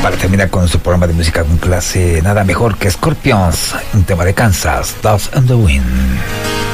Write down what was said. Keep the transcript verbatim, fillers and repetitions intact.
para terminar con nuestro programa de música con clase, nada mejor que Scorpions, un tema de Kansas, Dust in the Wind.